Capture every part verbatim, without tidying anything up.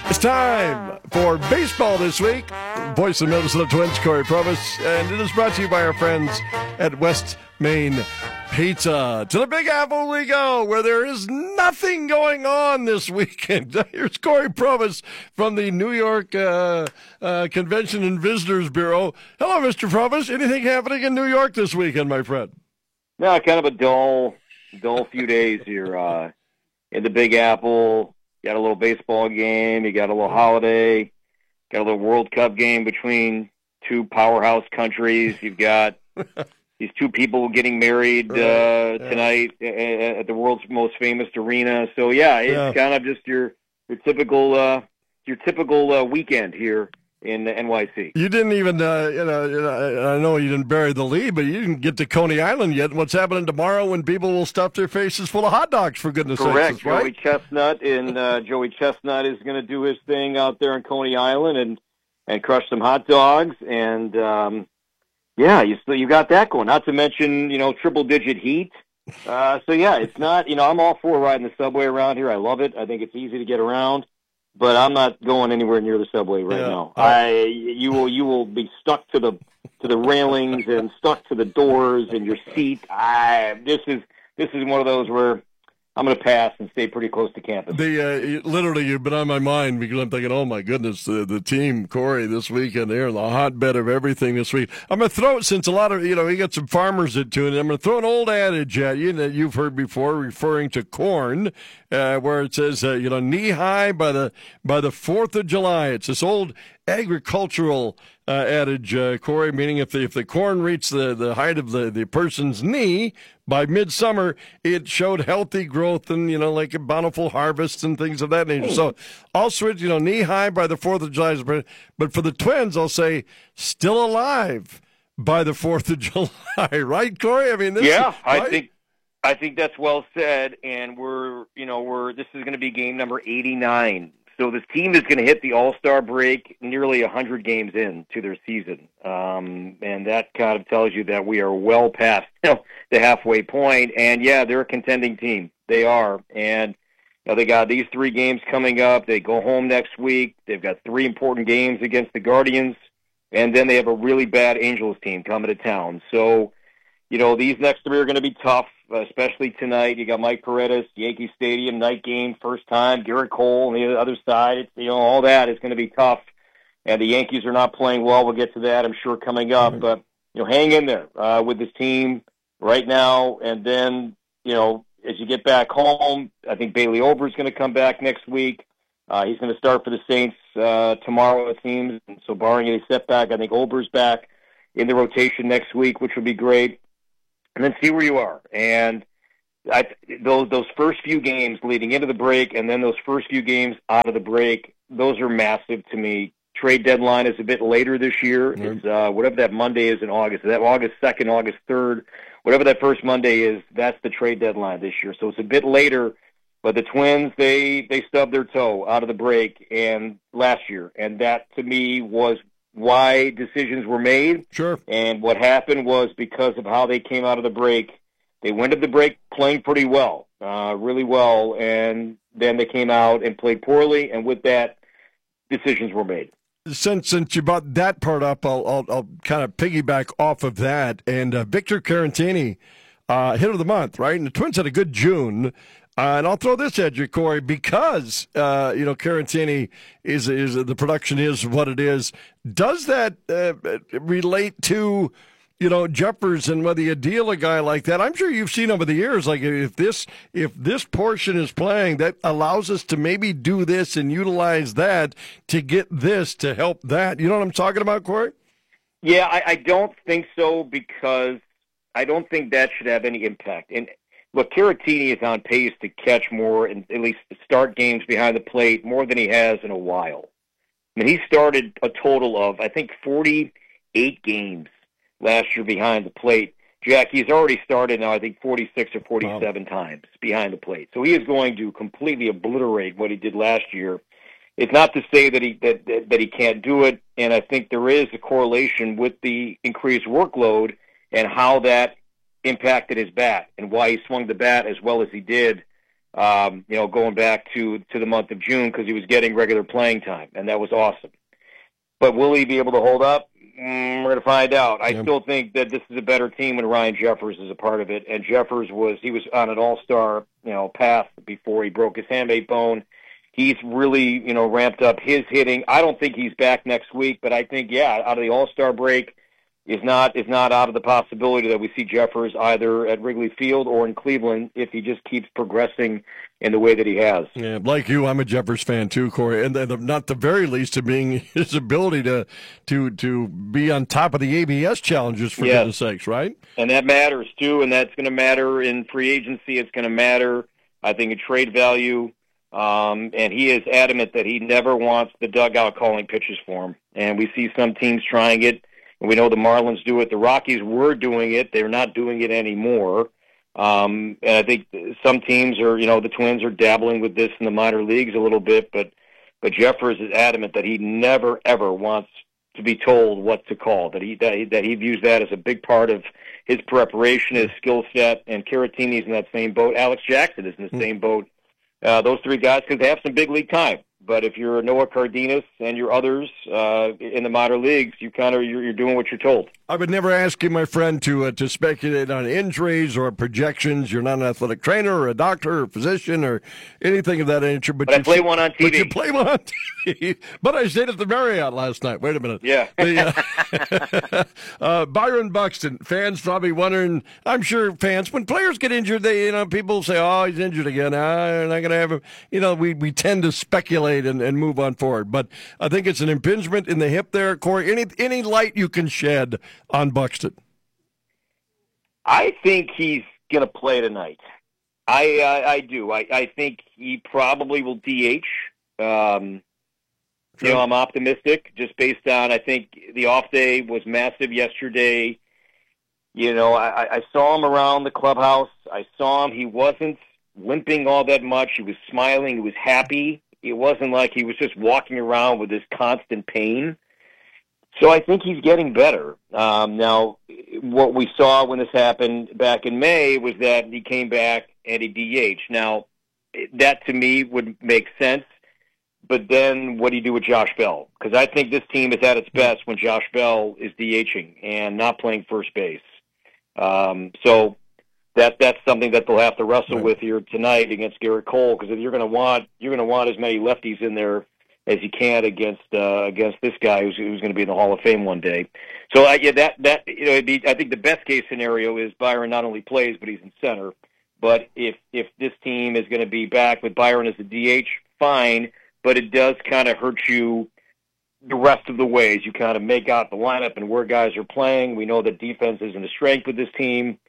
It's time for baseball this week. Voice of Minnesota Twins, Corey Provis, and it is brought to you by our friends at West Main Pizza. To the Big Apple we go, where there is nothing going on this weekend. Here's Corey Provis from the New York uh, uh, Convention and Visitors Bureau. Hello, Mister Provis. Anything happening in New York this weekend, my friend? No, kind of a dull, dull few days here uh, in the Big Apple. You got a little baseball game. You got a little holiday. Got a little World Cup game between two powerhouse countries. You've got these two people getting married uh, yeah. tonight at the world's most famous arena. So yeah, it's yeah. kind of just your your typical uh, your typical uh, weekend here in the N Y C. You didn't even, uh, you know, I know you didn't bury the lead, but you didn't get to Coney Island yet. What's happening tomorrow when people will stuff their faces full of hot dogs, for goodness sakes? Correct. Right? Joey Chestnut and uh, Joey Chestnut is going to do his thing out there in Coney Island and, and crush some hot dogs. And, um, yeah, you still, you got that going. Not to mention, you know, triple-digit heat. Uh, so, yeah, it's not, you know, I'm all for riding the subway around here. I love it. I think it's easy to get around. But I'm not going anywhere near the subway right yeah. now. I you will you will be stuck to the to the railings and stuck to the doors and your seat. I this is this is one of those where I'm going to pass and stay pretty close to campus. The uh, literally, you've been on my mind because I'm thinking, oh my goodness, the the team, Corey, this weekend, they're in the hotbed of everything this week. I'm going to throw, since a lot of, you know, we got some farmers that tune in, I'm going to throw an old adage at you that you've heard before, referring to corn, uh, where it says, uh, you know, knee high by the by the Fourth of July. It's this old agricultural uh, adage, uh, Corey, meaning if the, if the corn reached the, the height of the, the person's knee by midsummer, it showed healthy growth and, you know, like a bountiful harvest and things of that nature. So I'll switch, you know, knee high by the Fourth of July. But for the Twins, I'll say still alive by the Fourth of July. Right, Corey? I mean, this yeah, is, right? I think I think that's well said. And we're, you know, we're this is going to be game number eighty-nine. So this team is going to hit the All-Star break nearly one hundred games into their season. Um, and that kind of tells you that we are well past you know, the halfway point. And, yeah, they're a contending team. They are. And you know, they got these three games coming up. They go home next week. They've got three important games against the Guardians. And then they have a really bad Angels team coming to town. So, you know, these next three are going to be tough, especially tonight. You got Mike Paredes, Yankee Stadium, night game, first time. Garrett Cole on the other side. It's, you know, all that is going to be tough. And the Yankees are not playing well. We'll get to that, I'm sure, coming up. But, you know, hang in there uh, with this team right now. And then, you know, as you get back home, I think Bailey Ober is going to come back next week. Uh, he's going to start for the Saints uh, tomorrow, it seems. And so barring any setback, I think Ober's back in the rotation next week, which would be great. And then see where you are. And I, those those first few games leading into the break and then those first few games out of the break, those are massive to me. Trade deadline is a bit later this year. Mm-hmm. It's uh, whatever that Monday is in August. That August second, August third, whatever that first Monday is, that's the trade deadline this year. So it's a bit later. But the Twins, they, they stubbed their toe out of the break and last year. And that, to me, was why decisions were made. Sure. And what happened was because of how they came out of the break, they went to the break playing pretty well, uh, really well, and then they came out and played poorly, and with that, decisions were made. Since since you brought that part up, I'll I'll, I'll kind of piggyback off of that. And uh, Victor Caratini, uh, hit of the month, right? And the Twins had a good June. Uh, and I'll throw this at you, Corey, because uh, you know Caratini is is the production is what it is. Does that uh, relate to you know Jeffers and whether you deal a guy like that? I'm sure you've seen over the years, like if this if this portion is playing, that allows us to maybe do this and utilize that to get this to help that. You know what I'm talking about, Corey? Yeah, I, I don't think so because I don't think that should have any impact. And look, Caratini is on pace to catch more and at least start games behind the plate more than he has in a while. I mean, he started a total of, I think, forty-eight games last year behind the plate. Jack, he's already started now, I think, forty-six or forty-seven wow. times behind the plate. So he is going to completely obliterate what he did last year. It's not to say that he that, that, that he can't do it, and I think there is a correlation with the increased workload and how that impacted his bat and why he swung the bat as well as he did Um, you know, going back to to the month of June because he was getting regular playing time, and that was awesome. But will he be able to hold up? Mm, we're going to find out. I Yeah. still think that this is a better team when Ryan Jeffers is a part of it. And Jeffers was he was on an all-star, you know, path before he broke his hamate bone. He's really, you know, ramped up his hitting. I don't think he's back next week, but I think, yeah, out of the all-star break is not is not out of the possibility that we see Jeffers either at Wrigley Field or in Cleveland if he just keeps progressing in the way that he has. Yeah, like you, I'm a Jeffers fan too, Corey, and the, the, not the very least of being his ability to to to be on top of the A B S challenges, for Yes. goodness sakes, right? And that matters too, and that's going to matter in free agency. It's going to matter, I think, in trade value. Um, and he is adamant that he never wants the dugout calling pitches for him. And we see some teams trying it. And we know the Marlins do it. The Rockies were doing it. They're not doing it anymore. Um, and I think some teams are, you know, the Twins are dabbling with this in the minor leagues a little bit. But, but Jeffers is adamant that he never, ever wants to be told what to call, that he, that he, that he views that as a big part of his preparation, his skill set. And Caratini's in that same boat. Alex Jackson is in the mm-hmm. same boat. Uh, those three guys could have some big league time. But if you're Noah Cardenas and your others uh, in the minor leagues, you kind of you're, you're doing what you're told. I would never ask you, my friend, to uh, to speculate on injuries or projections. You're not an athletic trainer or a doctor or a physician or anything of that nature. But, but you I play one on T V. But you play one on T V. But I stayed at the Marriott last night. Wait a minute. Yeah. The, uh, uh, Byron Buxton. Fans probably wondering. I'm sure fans, when players get injured, they you know people say, "Oh, he's injured again. Ah, they're not going to have him." You know, we we tend to speculate and, and move on forward. But I think it's an impingement in the hip there, Corey. Any any light you can shed on Buxton? I think he's going to play tonight. I uh, I do. I, I think he probably will D H. Um, you know, I'm optimistic just based on, I think the off day was massive yesterday. You know, I, I saw him around the clubhouse. I saw him. He wasn't limping all that much. He was smiling. He was happy. It wasn't like he was just walking around with this constant pain. So I think he's getting better. Um, now, what we saw when this happened back in May was that he came back and he D H'd. Now, that to me would make sense. But then what do you do with Josh Bell? Because I think this team is at its best when Josh Bell is DHing and not playing first base. Um, so that that's something that they'll have to wrestle right. with here tonight against Garrett Cole. Because if you're going to want you're going to want as many lefties in there as you can against uh, against this guy who's who's going to be in the Hall of Fame one day. So uh, yeah, that that you know, it'd be, I think the best case scenario is Byron not only plays but he's in center. But if if this team is going to be back with Byron as the D H, fine. But it does kind of hurt you the rest of the ways. You kind of make out the lineup and where guys are playing. We know that defense isn't a strength with this team.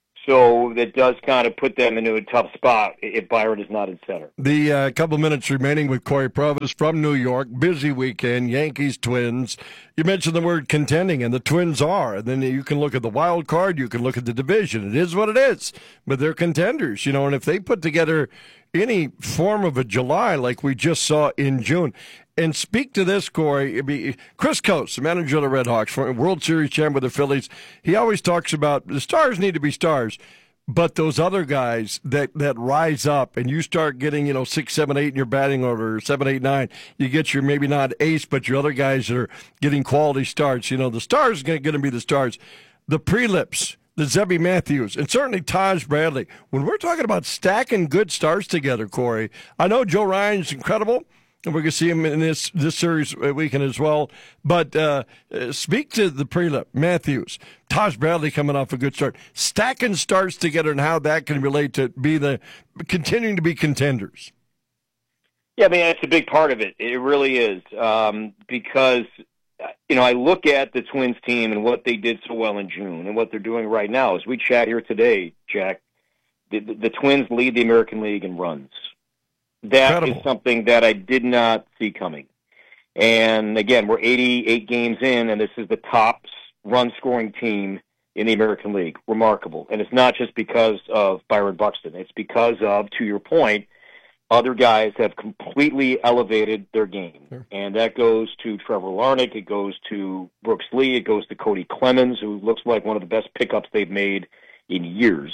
So that does kind of put them into a tough spot if Byron is not in center. The uh, couple minutes remaining with Corey Provis from New York. Busy weekend, Yankees, Twins. You mentioned the word contending, and the Twins are. And then you can look at the wild card. You can look at the division. It is what it is. But they're contenders, you know. And if they put together any form of a July like we just saw in June. And speak to this, Corey. It'd be Chris Coates, the manager of the Red Hawks, World Series champion with the Phillies. He always talks about the stars need to be stars, but those other guys that, that rise up and you start getting, you know, six, seven, eight in your batting order, seven, eight, nine, you get your maybe not ace, but your other guys that are getting quality starts. You know, the stars are going to be the stars. The Prelips, the Zebby Matthews, and certainly Taj Bradley. When we're talking about stacking good stars together, Corey, I know Joe Ryan's incredible, and we're going to see him in this this series weekend as well. But uh, speak to the Prelip, Matthews, Taj Bradley coming off a good start, stacking starts together, and how that can relate to be the continuing to be contenders. Yeah, I mean, that's a big part of it. It really is um, because. You know, I look at the Twins team and what they did so well in June and what they're doing right now. As we chat here today, Jack, the, the, the Twins lead the American League in runs. That Incredible. Is something that I did not see coming. And, again, we're eighty-eight games in, and this is the top run-scoring team in the American League. Remarkable. And it's not just because of Byron Buxton. It's because of, to your point, other guys have completely elevated their game. Sure. And that goes to Trevor Larnach, it goes to Brooks Lee, it goes to Cody Clemens, who looks like one of the best pickups they've made in years.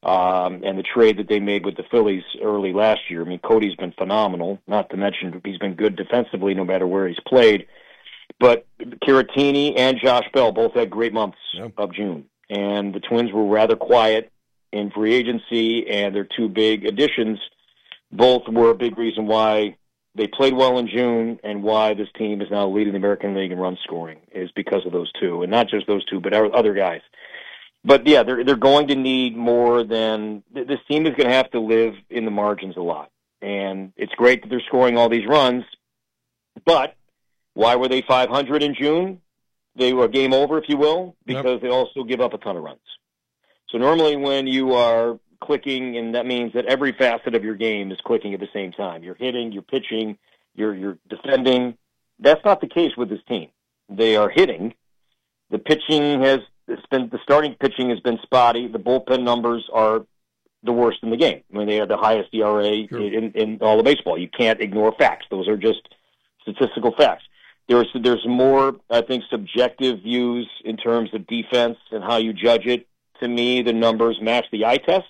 um, and the trade that they made with the Phillies early last year. I mean, Cody's been phenomenal, not to mention he's been good defensively no matter where he's played. But Caratini and Josh Bell both had great months yep. of June, and the Twins were rather quiet in free agency, and their two big additions both were a big reason why they played well in June and why this team is now leading the American League in run scoring is because of those two, and not just those two, but other guys. But yeah, they're they're going to need more than this team is going to have to live in the margins a lot, and it's great that they're scoring all these runs. But why were they five hundred in June? They were game over, if you will, because yep. they also give up a ton of runs. So normally when you are clicking, and that means that every facet of your game is clicking at the same time. You're hitting, you're pitching, you're you're defending. That's not the case with this team. They are hitting. The pitching has it's been the starting pitching has been spotty. The bullpen numbers are the worst in the game. I mean, they have the highest E R A sure. in, in all of baseball. You can't ignore facts. Those are just statistical facts. There's there's more, I think, subjective views in terms of defense and how you judge it. To me, the numbers match the eye test.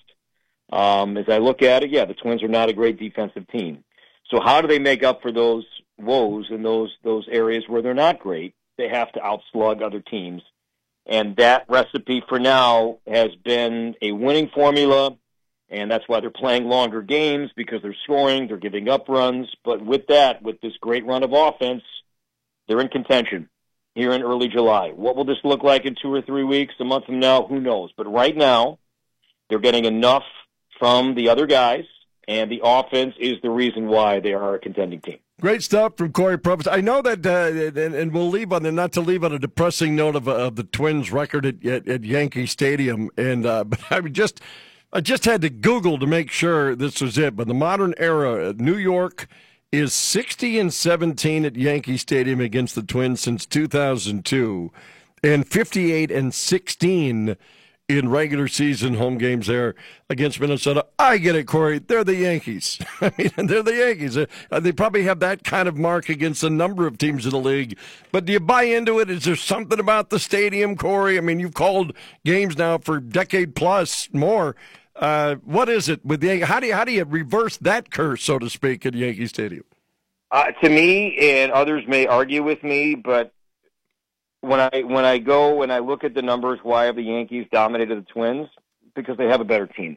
Um, as I look at it, yeah, the Twins are not a great defensive team. So how do they make up for those woes in those those areas where they're not great? They have to outslug other teams. And that recipe for now has been a winning formula, and that's why they're playing longer games, because they're scoring, they're giving up runs. But with that, with this great run of offense, they're in contention here in early July. What will this look like in two or three weeks, a month from now? Who knows? But right now, they're getting enough from the other guys, and the offense is the reason why they are a contending team. Great stuff from Corey Probst. I know that, uh, and, and we'll leave on the, not to leave on a depressing note of, uh, of the Twins' record at, at, at Yankee Stadium, and uh, but I just, I just had to Google to make sure this was it. But the modern era, New York is sixty and seventeen at Yankee Stadium against the Twins since two thousand two, and fifty-eight and sixteen in regular season home games there against Minnesota. I get it, Corey. They're the Yankees. I mean, they're the Yankees. Uh, they probably have that kind of mark against a number of teams in the league. But do you buy into it? Is there something about the stadium, Corey? I mean, you've called games now for a decade plus more. Uh, what is it with the Yankees? How do you, how do you reverse that curse, so to speak, at Yankee Stadium? Uh, to me, and others may argue with me, but When I when I go and I look at the numbers, why have the Yankees dominated the Twins? Because they have a better team.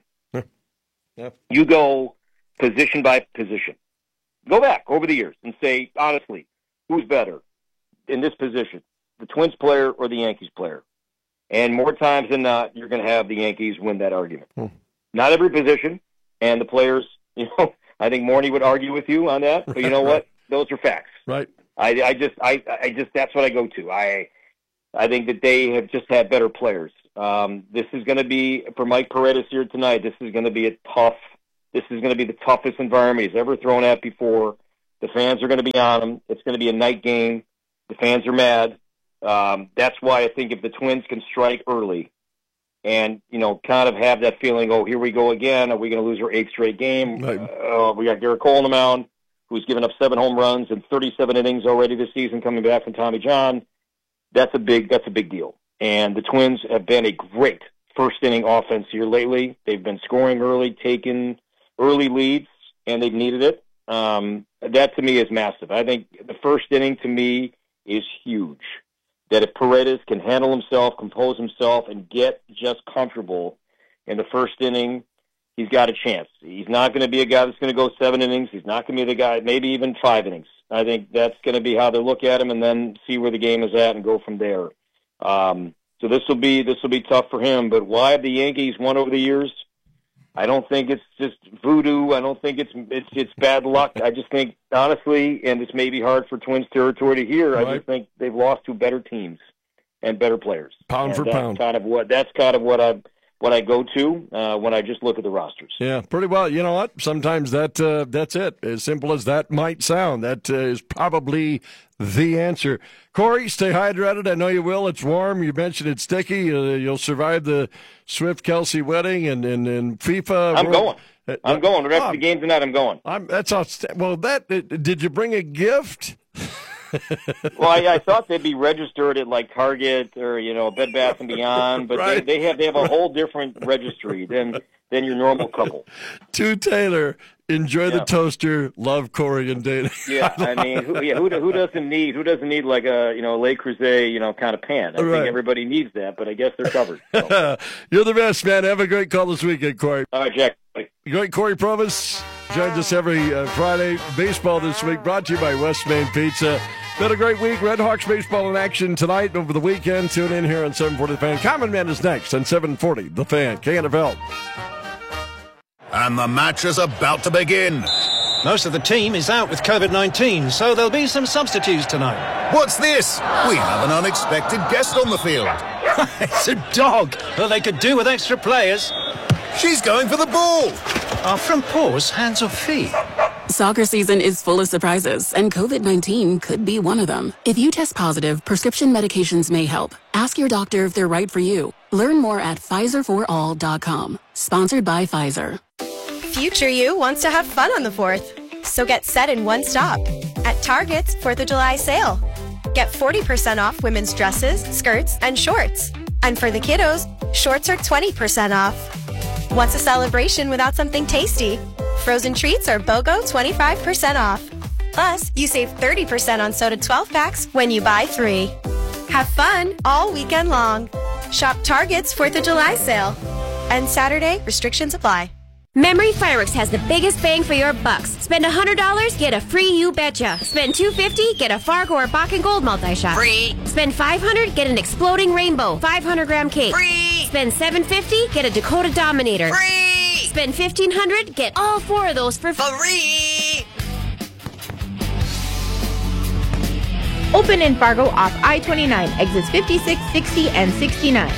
Yeah. You go position by position. Go back over the years and say, honestly, who's better in this position, the Twins player or the Yankees player? And more times than not, you're going to have the Yankees win that argument. Hmm. Not every position, and the players, you know, I think Morny would argue with you on that, but you know what? Those are facts. Right. I, I just, I, I just, that's what I go to. I, I think that they have just had better players. Um, this is going to be, for Mike Paredes here tonight, this is going to be a tough, this is going to be the toughest environment he's ever thrown at before. The fans are going to be on him. It's going to be a night game. The fans are mad. Um, that's why I think if the Twins can strike early and, you know, kind of have that feeling, oh, here we go again. Are we going to lose our eighth straight game? Right. Uh, we got Garrett Cole on the mound, who's given up seven home runs and thirty-seven innings already this season coming back from Tommy John. That's a big that's a big deal. And the Twins have been a great first-inning offense here lately. They've been scoring early, taking early leads, and they've needed it. Um, that, to me, is massive. I think the first inning, to me, is huge. That if Paredes can handle himself, compose himself, and get just comfortable in the first inning, he's got a chance. He's not going to be a guy that's going to go seven innings. He's not going to be the guy, maybe even five innings. I think that's going to be how they look at him, and then see where the game is at and go from there. Um, so this will be this will be tough for him. But why have the Yankees won over the years? I don't think it's just voodoo. I don't think it's it's it's bad luck. I just think, honestly, and this may be hard for Twins territory to hear, right. I just think they've lost to better teams and better players. Pound and for that's pound. Kind of what that's kind of what I. what I go to uh, when I just look at the rosters. Yeah, pretty well. You know what? Sometimes that uh, that's it. As simple as that might sound, that uh, is probably the answer. Corey, stay hydrated. I know you will. It's warm. You mentioned it's sticky. Uh, you'll survive the Swift-Kelsey wedding and, and, and FIFA. I'm World. going. I'm going. The rest oh, of the game tonight, I'm going. I'm, that's outstanding. Well, that, did you bring a gift? Well, I, I thought they'd be registered at like Target or you know Bed Bath and Beyond, but right. they, they have they have a whole different registry than than your normal couple. To Taylor, enjoy Yeah. the toaster. Love Corey and Dana. Yeah, I mean, who, yeah, who who doesn't need who doesn't need like a you know Le Creuset you know kind of pan? I Right. think everybody needs that, but I guess they're covered. So. You're the best, man. Have a great call this weekend, Corey. All right, Jack. Great Corey Provis joins us every uh, Friday. Baseball this week brought to you by West Main Pizza. Been a great week. Red Hawks baseball in action tonight over the weekend. Tune in here on seven forty The Fan. Common Man is next on seven forty The Fan. K N F L. And the match is about to begin. Most of the team is out with COVID nineteen, so there'll be some substitutes tonight. What's this? We have an unexpected guest on the field. It's a dog. Well, they could do with extra players. She's going for the ball. Are front paws hands or feet? Soccer season is full of surprises, and COVID nineteen could be one of them. If you test positive, prescription medications may help. Ask your doctor if they're right for you. Learn more at Pfizer for all dot com. Sponsored by Pfizer. Future you wants to have fun on the fourth. So get set in one stop. At Target's fourth of July sale. Get forty percent off women's dresses, skirts, and shorts. And for the kiddos, shorts are twenty percent off. What's a celebration without something tasty? Frozen treats are BOGO twenty-five percent off. Plus, you save thirty percent on soda twelve packs when you buy three. Have fun all weekend long. Shop Target's fourth of July sale. And Saturday, restrictions apply. Memory Fireworks has the biggest bang for your bucks. Spend one hundred dollars, get a free You Betcha. Spend two hundred fifty dollars, get a Fargo or Bakken Gold multi-shot. Free. Spend five hundred dollars, get an Exploding Rainbow five hundred gram cake. Free. Spend seven hundred fifty dollars, get a Dakota Dominator. Free. Spend fifteen hundred dollars, get all four of those for free. Open in Fargo off I twenty-nine, exits fifty-six, sixty, and sixty-nine.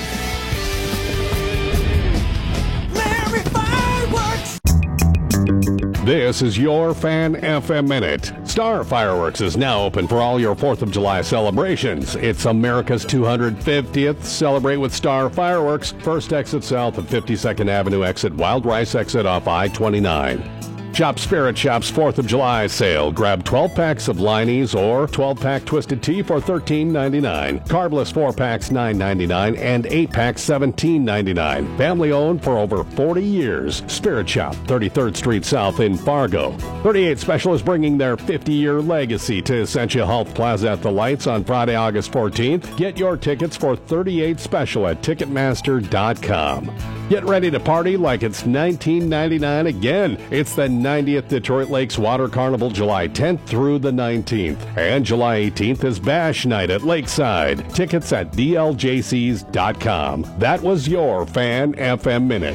This is your Fan F M Minute. Star Fireworks is now open for all your fourth of July celebrations. It's America's two hundred fiftieth. Celebrate with Star Fireworks. First exit south of fifty-second Avenue exit, Wild Rice exit off I twenty-nine. Shop Spirit Shop's fourth of July sale. Grab twelve packs of Liney's or twelve pack Twisted Tea for thirteen ninety-nine. Carbless four packs nine ninety-nine and eight packs seventeen ninety-nine. Family owned for over forty years. Spirit Shop, thirty-third Street South in Fargo. thirty-eight Special is bringing their fifty-year legacy to Essentia Health Plaza at the Lights on Friday, August fourteenth. Get your tickets for thirty-eight Special at Ticketmaster dot com. Get ready to party like it's nineteen ninety-nine again. It's the ninetieth Detroit Lakes Water Carnival, July tenth through the nineteenth. And July eighteenth is Bash Night at Lakeside. Tickets at D L J Cs dot com. That was your Fan F M Minute.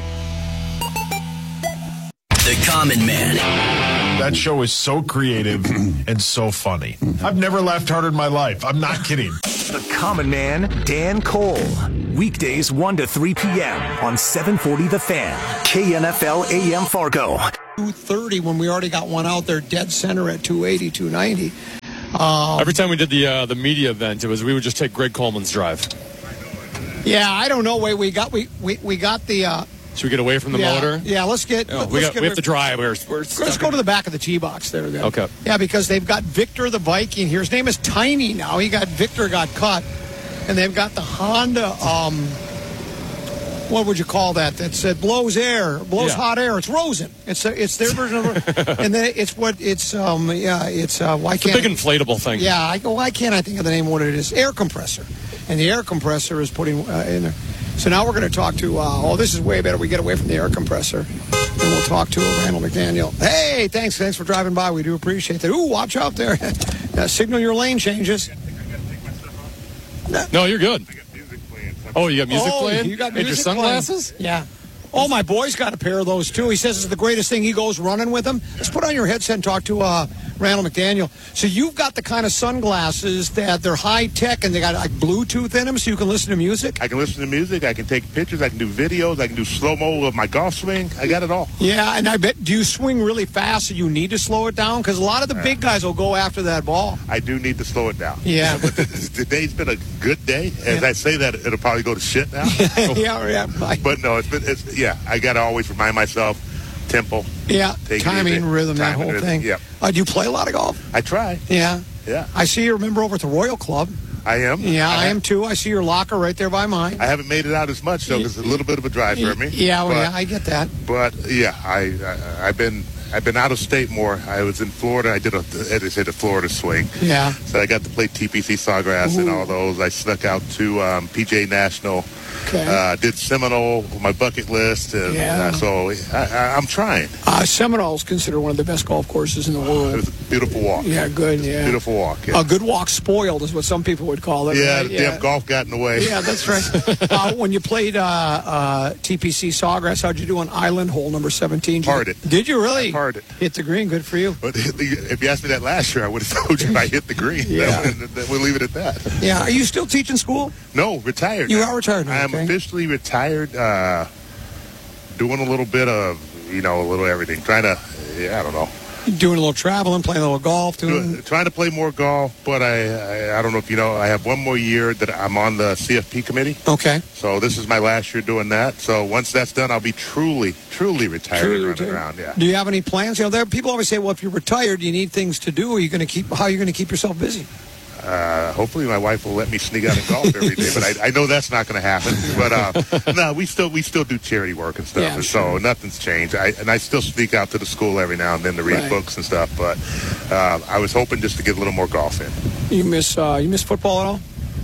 The Common Man. That show is so creative and so funny. I've never laughed harder in my life. I'm not kidding. The Common Man, Dan Cole. Weekdays one to three p.m. on seven forty The Fan. K N F L A M Fargo. two thirty when we already got one out there dead center at two eighty, two ninety. Um, Every time we did the uh, the media event, it was we would just take Greg Coleman's drive. Yeah, I don't know. Wait, we got we we, we got the. Uh, Should we get away from the yeah, motor? Yeah, let's get. Oh, let's we got, get we have to drive. We're, we're let's go to the back of the tee box there. Then. Okay. Yeah, because they've got Victor the Viking here. His name is Tiny now. He got Victor got cut, and they've got the Honda. Um, what would you call that? That's it blows air, blows Yeah. hot air. It's Rosen. It's a, it's their version of it. And then it's what it's um yeah it's uh why It's a can't big inflatable thing. yeah I go why can't I think of the name of what it is? Air compressor, and the air compressor is putting uh, in there. So now we're going to talk to uh, oh this is way better. We get away from the air compressor, and we'll talk to Randall McDaniel. Hey, thanks thanks for driving by. We do appreciate that. Ooh, watch out there. uh, signal your lane changes. No, you're good. Oh, you got music oh, playing? You got And your music sunglasses? playing. Yeah. Oh, my boy's got a pair of those, too. He says it's the greatest thing. He goes running with them. Let's put on your headset and talk to uh, Randall McDaniel. So you've got the kind of sunglasses that they're high-tech and they got like Bluetooth in them so you can listen to music? I can listen to music. I can take pictures. I can do videos. I can do slow-mo of my golf swing. I got it all. Yeah, and I bet, do you swing really fast so you need to slow it down? Because a lot of the big guys will go after that ball. I do need to slow it down. Yeah. But today's been a good day. As Yeah. I say that, it'll probably go to shit now. yeah, yeah. Bye. But no, it's been, it's, yeah, I got to always remind myself, tempo. Yeah, Take it timing, easy. rhythm, that Timing, whole rhythm, thing. yep. Uh, do you play a lot of golf? I try. Yeah. Yeah. I see you're a member over at the Royal Club. I am. Yeah, I, I am too. I see your locker right there by mine. I haven't made it out as much, though, because it's a little bit of a drive for me. Yeah, well, but, yeah, I get that. But, yeah, I, I, I've been I've been out of state more. I was in Florida. I did a, I did a Florida swing. Yeah. So I got to play T P C Sawgrass Ooh. and all those. I snuck out to um, P G A National. Okay. Uh, did Seminole, my bucket list, and yeah. uh, so I, I, I'm trying. Uh, Seminole is considered one of the best golf courses in the world. It was a beautiful walk. Yeah, good, yeah. Beautiful walk, yeah. A good walk spoiled is what some people would call it. Yeah, right? the yeah. damn golf got in the way. Yeah, that's right. uh, when you played uh, uh, T P C Sawgrass, how'd you do on Island Hole number seventeen? Did Parred you, it. Did you really? Parred it. Hit the green, good for you. But if you asked me that last year, I would have told you I hit the green. Yeah. That, we'll leave it at that. Yeah, are you still teaching school? No, retired. You now. are retired now, I am okay. officially retired, uh, doing a little bit of, you know, a little everything. Trying to, yeah, I don't know. Doing a little traveling, playing a little golf. Doing... doing trying to play more golf, but I, I I don't know if you know, I have one more year that I'm on the C F P committee. Okay. So this is my last year doing that. So once that's done, I'll be truly, truly retired truly and running retired. around, yeah. Do you have any plans? You know, there people always say, well, if you're retired, you need things to do. Are you going to keep, how are you going to keep yourself busy? Uh, hopefully my wife will let me sneak out and golf every day, but I, I know that's not going to happen. But uh, no, we still we still do charity work and stuff, Yeah, and sure. so nothing's changed. I, and I still sneak out to the school every now and then to read Right. books and stuff. But uh, I was hoping just to get a little more golf in. You miss uh, you miss football at all?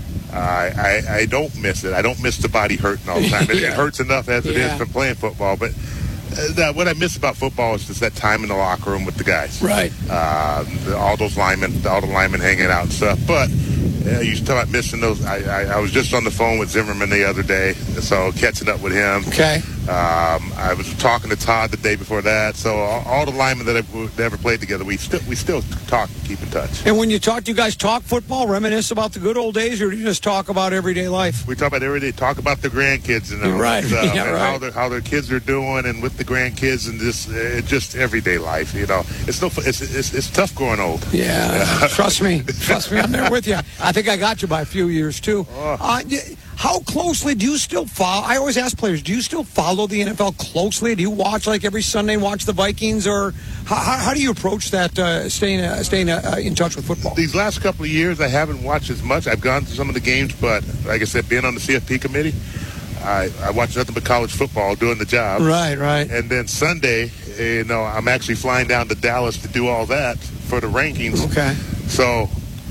I, I I don't miss it. I don't miss the body hurting all the time. It, Yeah. it hurts enough as it Yeah. is from playing football, but. Uh, that, what I miss about football is just that time in the locker room with the guys. Right. Uh, the, all those linemen, all the linemen hanging out and stuff. But uh, you talk about missing those. I, I, I was just on the phone with Zimmerman the other day, so catching up with him. Okay. Um, I was talking to Todd the day before that. So all, all the linemen that have that ever played together, we still we still talk and keep in touch. And when you talk, do you guys talk football, reminisce about the good old days, or do you just talk about everyday life? We talk about every day, talk about the grandkids and, uh, Right. and, uh, Yeah, and right. how their how their kids are doing, and with the grandkids, and just uh, just everyday life. You know, it's no it's it's, it's tough growing old. Yeah, trust me, trust me, I'm there with you. I think I got you by a few years too. Oh. Uh, y- how closely do you still follow? I always ask players, do you still follow the N F L closely? Do you watch like every Sunday, watch the Vikings, or how, how, how do you approach that? Uh, staying uh, staying uh, in touch with football. These last couple of years, I haven't watched as much. I've gone to some of the games, but like I said, being on the C F P committee, I, I watch nothing but college football doing the job. Right, right. And then Sunday, you know, I'm actually flying down to Dallas to do all that for the rankings. Okay. So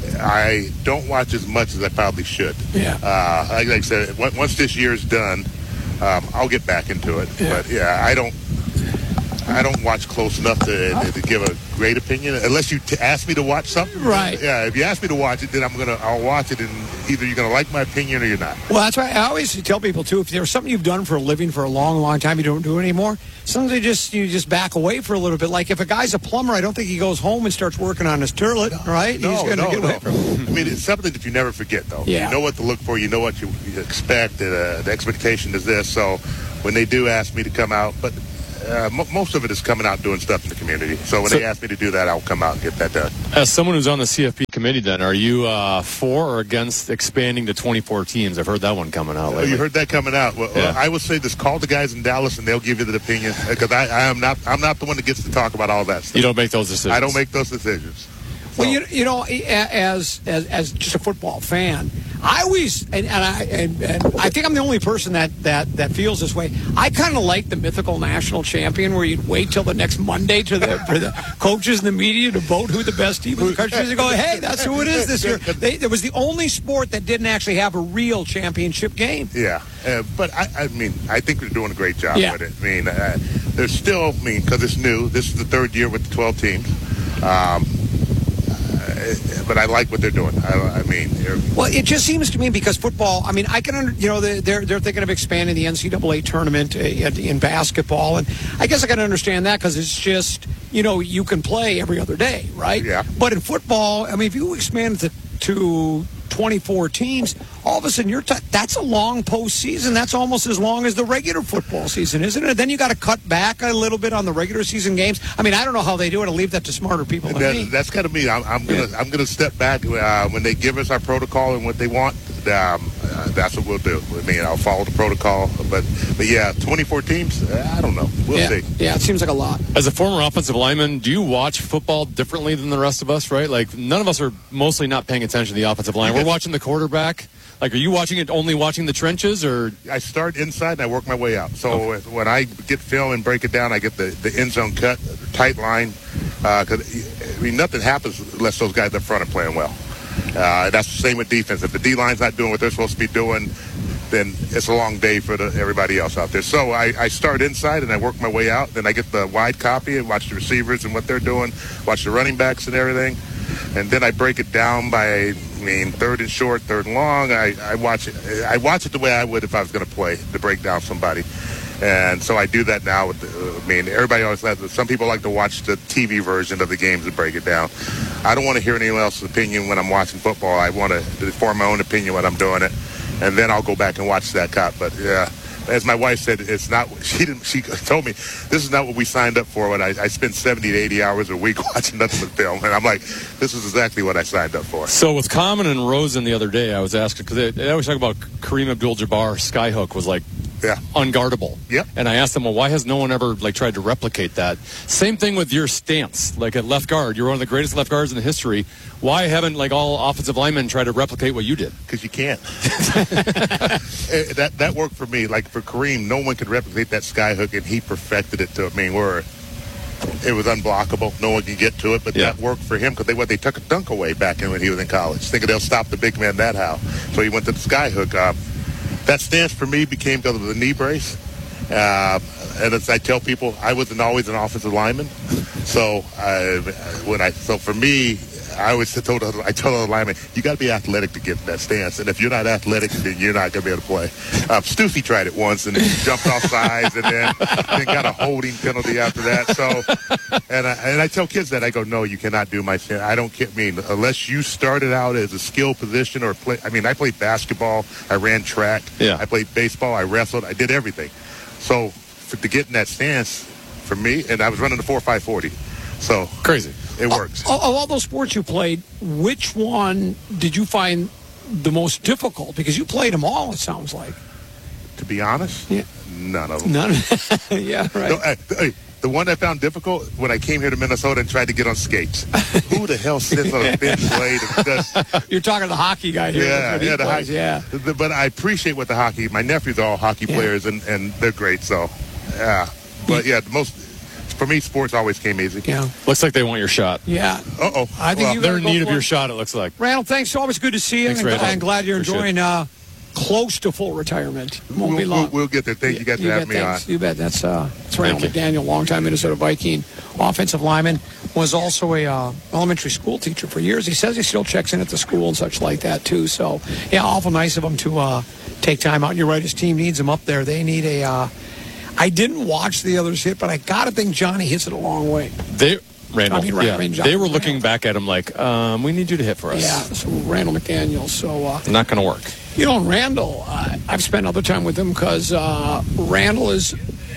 I don't watch as much as I probably should. Yeah. Uh, like, like I said, on- once this year's done, um, I'll get back into it. Yeah. But yeah, I don't. I don't watch close enough to, to give a great opinion, unless you t- ask me to watch something. Right. Yeah. If you ask me to watch it, then I'm gonna. I'll watch it, and either you're gonna like my opinion or you're not. Well, that's why I always tell people too. If there's something you've done for a living for a long, long time, you don't do it anymore. Sometimes you just you just back away for a little bit. Like if a guy's a plumber, I don't think he goes home and starts working on his toilet, right? No, He's gonna no, get away no. from it. I mean, it's something that you never forget, though. Yeah. You know what to look for. You know what you, you expect. Uh, the expectation is this. So when they do ask me to come out, but uh, m- most of it is coming out and doing stuff in the community. So when So- they ask me to do that, I'll come out and get that done. As someone who's on the C F P committee, then, are you uh, for or against expanding to twenty-four teams? I've heard that one coming out Oh, lately. you heard that coming out. Well, Yeah. I would say just call the guys in Dallas, and they'll give you the opinion. Because I, I am not, I'm not the one that gets to talk about all that stuff. You don't make those decisions. I don't make those decisions. Well, you, you know, as, as as just a football fan, I always and, and I and, and I think I'm the only person that that, that feels this way. I kind of like the mythical national champion, where you'd wait till the next Monday to the for the coaches and the media to vote who the best team in the country is. And go, hey, that's who it is this year. They, it was the only sport that didn't actually have a real championship game. Yeah, uh, but I, I mean, I think they're doing a great job Yeah. with it. I mean, uh, there's still, I mean, because it's new. This is the third year with the twelve teams. Um, uh, but I like what they're doing. I, I mean, they're, Well, it just seems to me because football. I mean, I can, under, you know, they're they're thinking of expanding the N C double A tournament uh, in in basketball, and I guess I can understand that because it's just, you know, you can play every other day, right? Yeah. But in football, I mean, if you expand it to, to twenty-four teams, all of a sudden you're t- that's a long postseason. That's almost as long as the regular football season, isn't it? Then you got to cut back a little bit on the regular season games. I mean, I don't know how they do it. I'll leave that to smarter people than that, me. that's kind of me. I'm, I'm gonna I'm gonna step back uh, when they give us our protocol and what they want. Um, uh, that's what we'll do. I mean, I'll follow the protocol. But, but yeah, twenty-four teams, I don't know. We'll yeah. see. Yeah, it seems like a lot. As a former offensive lineman, do you watch football differently than the rest of us, right? Like, none of us are mostly not paying attention to the offensive line. We're watching the quarterback. Like, are you watching it, only watching the trenches, or? I start inside and I work my way out. So okay. when I get film and break it down, I get the, the end zone cut, tight line. Because, uh, I mean, nothing happens unless those guys up front are playing well. Uh, that's the same with defense. If the D-line's not doing what they're supposed to be doing, then it's a long day for the, everybody else out there. So I, I start inside and I work my way out. Then I get the wide copy and watch the receivers and what they're doing, watch the running backs and everything. And then I break it down by, I mean, third and short, third and long. I, I watch it. I watch it the way I would if I was going to play, to break down somebody. And so I do that now. With the, I mean, everybody always says that some people like to watch the T V version of the games and break it down. I don't want to hear anyone else's opinion when I'm watching football. I want to form my own opinion when I'm doing it, and then I'll go back and watch that cut. But yeah, as my wife said, it's not. She didn't. She told me this is not what we signed up for. When I, I spend seventy to eighty hours a week watching nothing but film, and I'm like, this is exactly what I signed up for. So with Common and Rosen the other day, I was asking because they, they always talk about Kareem Abdul-Jabbar skyhook was like. Yeah. Unguardable. Yep. And I asked them, well, why has no one ever like tried to replicate that? Same thing with your stance, like at left guard. You're one of the greatest left guards in the history. Why haven't like all offensive linemen tried to replicate what you did? Because you can't. that that worked for me. Like for Kareem, no one could replicate that sky hook, and he perfected it to I mean, where it was unblockable. No one could get to it, but yeah. that worked for him because they what they took a dunk away back in when he was in college, thinking they'll stop the big man that how. So he went to the sky hook. Uh, That stance for me became because of the knee brace. Uh, and as I tell people, I wasn't always an offensive lineman. So I, when I, so for me, I always told I told the lineman, you got to be athletic to get in that stance. And if you're not athletic, then you're not going to be able to play. Um, Stussy tried it once and jumped off sides and then, then got a holding penalty after that. So, and I, and I tell kids that I go, no, you cannot do my stance. I don't I mean unless you started out as a skill position or play. I mean, I played basketball, I ran track, yeah. I played baseball, I wrestled, I did everything. So for, to get in that stance for me, and I was running the four five forty. So crazy. It works. Of, of all those sports you played, which one did you find the most difficult? Because you played them all, it sounds like. To be honest, yeah. none of them. None of them. Yeah, right. No, uh, uh, the one I found difficult when I came here to Minnesota and tried to get on skates. Who the hell sits on a bench blade? And does... You're talking the hockey guy here. Yeah, yeah, the plays, hockey, yeah. The, but I appreciate what the hockey. My nephews are all hockey yeah. players, and, and they're great. So, yeah. But yeah, the most. For me, sports always came easy. Yeah. Looks like they want your shot. Yeah. Uh-oh. I think well, you they're in need of it. your shot, it looks like. Randall, thanks. Always good to see you. Thanks, and Randall. I'm glad you're Appreciate enjoying uh, close to full retirement. Won't we'll, be long. We'll, we'll get there. Thank you, you guys for having me thanks. on. You bet. That's, uh, that's Randall McDaniel, longtime Minnesota Viking offensive lineman. Was also a uh, elementary school teacher for years. He says he still checks in at the school and such like that, too. So, yeah, awful nice of him to uh, take time out. And you're right, his team needs him up there. They need a... Uh, I didn't watch the others hit, but I got to think Johnny hits it a long way. They... Randall, I mean, yeah. I mean, they were looking Randall. back at him like, um, we need you to hit for us. Yeah, so Randall McDaniel. So uh, not going to work. You know, Randall, uh, I've spent other time with him because uh, Randall is,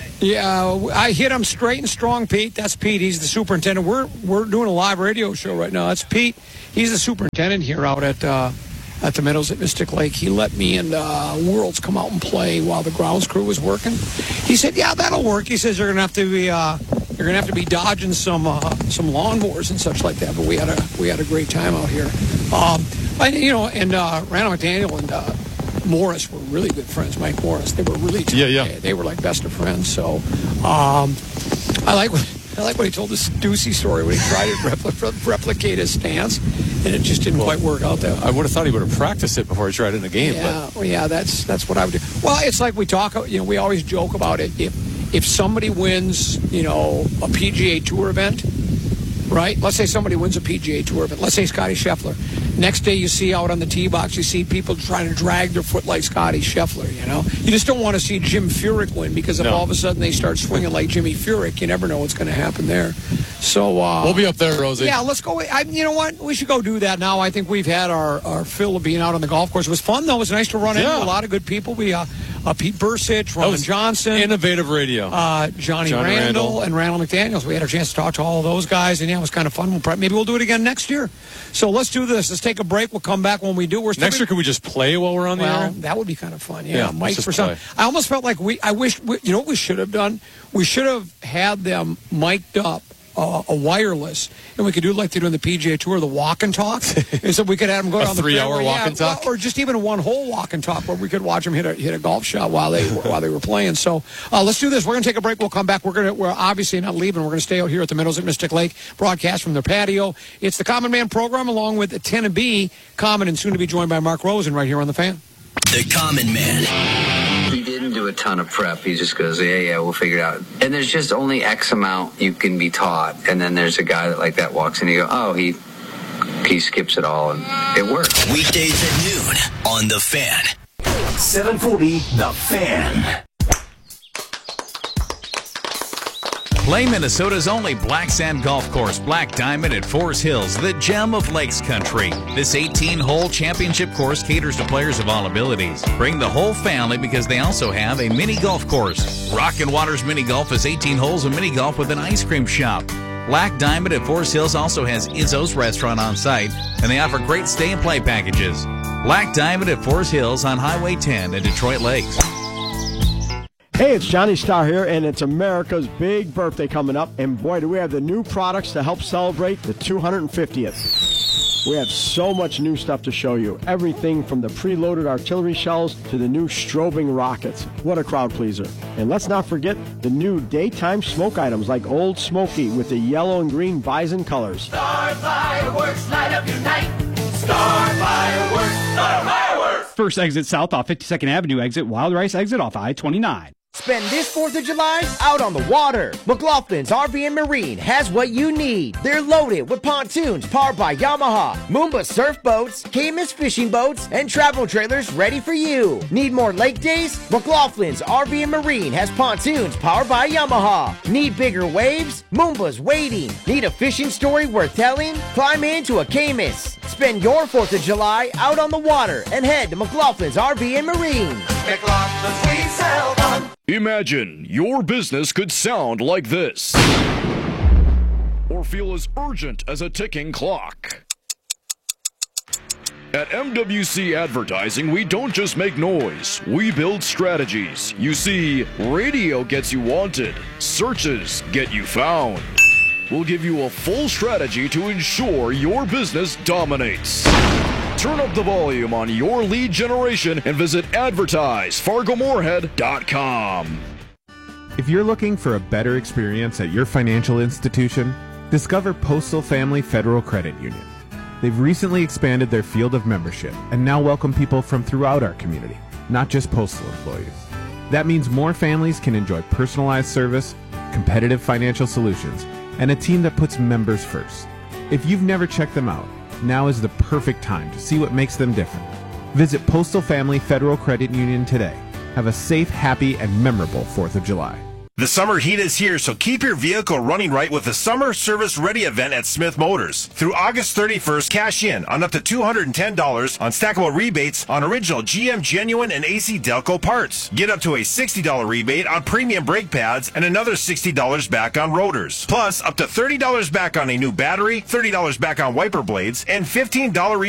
yeah, I hit him straight and strong, Pete. That's Pete. He's the superintendent. We're we're doing a live radio show right now. That's Pete. He's the superintendent here out at uh, at the Meadows at Mystic Lake. He let me and uh, Worlds come out and play while the grounds crew was working. He said, yeah, that'll work. He says you're going to have to be... Uh, You're gonna have to be dodging some uh, some lawnmowers and such like that. But we had a we had a great time out here. Um, and, you know, and uh, Randall McDaniel and uh, Morris were really good friends. Mike Morris, they were really tough. yeah yeah. They, they were like best of friends. So um, I like what I like what he told the Stussy story when he tried to repl- replicate his stance, and it just didn't well, quite work out that way. I would have thought he would have practiced it before he tried it in a game. Yeah, but. well, yeah, that's that's what I would do. Well, it's like we talk. You know, we always joke about it. If If somebody wins, you know, a P G A Tour event, right? Let's say somebody wins a P G A Tour event. Let's say Scotty Scheffler. Next day you see out on the tee box, you see people trying to drag their foot like Scotty Scheffler, you know? You just don't want to see Jim Furyk win because if no. all of a sudden they start swinging like Jimmy Furyk, you never know what's going to happen there. So uh, we'll be up there, Rosie. Yeah, let's go. I, you know what? We should go do that now. I think we've had our, our fill of being out on the golf course. It was fun, though. It was nice to run yeah. into a lot of good people. We uh, uh, Pete Bursich, Ron Johnson. Innovative radio. Uh, Johnny John Randall, Randall and Randall McDaniels. We had a chance to talk to all of those guys, and yeah, it was kind of fun. We'll probably, maybe we'll do it again next year. So let's do this. Let's take a break. We'll come back when we do. We're still Next year, could we just play while we're on the well, air? That would be kind of fun. Yeah, Yeah, Mike let's for just some. play. I almost felt like we. I wish we, you know what we should have done. We should have had them mic'd up. Uh, a wireless, and we could do like they do in the P G A Tour, the walk and talk, and so we could have them go A down the three-hour fairway, walk yeah, and talk? well, or just even a one-hole walk and talk where we could watch them hit a hit a golf shot while they while they were playing. So uh, let's do this. We're gonna take a break. We'll come back. We're gonna we're obviously not leaving. We're gonna stay out here at the Meadows at Mystic Lake, broadcast from their patio. It's the Common Man program along with Ten and B, Common, and soon to be joined by Mark Rosen right here on the Fan. The Common Man. He didn't do a ton of prep. He just goes, yeah, yeah, we'll figure it out. And there's just only X amount you can be taught. And then there's a guy that like that walks in and you go, oh, he he skips it all, and it works. Weekdays at noon on The Fan. seven forty The Fan. Play Minnesota's only black sand golf course, Black Diamond at Forest Hills, the gem of Lakes Country. This eighteen-hole championship course caters to players of all abilities. Bring the whole family because they also have a mini golf course. Rockin' Waters Mini Golf is eighteen holes of mini golf with an ice cream shop. Black Diamond at Forest Hills also has Izzo's restaurant on site, and they offer great stay and play packages. Black Diamond at Forest Hills on Highway ten in Detroit Lakes. Hey, it's Johnny Starr here, and it's America's big birthday coming up, and boy, do we have the new products to help celebrate the two hundred fiftieth. We have so much new stuff to show you. Everything from the preloaded artillery shells to the new strobing rockets. What a crowd pleaser. And let's not forget the new daytime smoke items like Old Smoky with the yellow and green bison colors. Star Fireworks, light up your night. Star Fireworks, Star Fireworks. First exit south off fifty-second Avenue exit, Wild Rice exit off I twenty-nine. Spend this fourth of July out on the water. McLaughlin's R V and Marine has what you need. They're loaded with pontoons powered by Yamaha, Moomba surf boats, Camus fishing boats, and travel trailers ready for you. Need more lake days? McLaughlin's R V and Marine has pontoons powered by Yamaha. Need bigger waves? Moomba's waiting. Need a fishing story worth telling? Climb into a Camus. Spend your fourth of July out on the water and head to McLaughlin's R V and Marine. McLaughlin's we sell on. Imagine your business could sound like this, or feel as urgent as a ticking clock. At M W C Advertising, we don't just make noise, we build strategies. You see, radio gets you wanted, searches get you found. We'll give you a full strategy to ensure your business dominates. Turn up the volume on your lead generation and visit advertise fargo moorhead dot com. If you're looking for a better experience at your financial institution, discover Postal Family Federal Credit Union. They've recently expanded their field of membership and now welcome people from throughout our community, not just postal employees. That means more families can enjoy personalized service, competitive financial solutions, and a team that puts members first. If you've never checked them out, now is the perfect time to see what makes them different. Visit Postal Family Federal Credit Union today. Have a safe, happy, and memorable fourth of July. The summer heat is here, so keep your vehicle running right with the Summer Service Ready event at Smith Motors. Through August thirty-first, cash in on up to two hundred ten dollars on stackable rebates on original G M Genuine and A C Delco parts. Get up to a sixty dollars rebate on premium brake pads and another sixty dollars back on rotors. Plus, up to thirty dollars back on a new battery, thirty dollars back on wiper blades, and fifteen dollars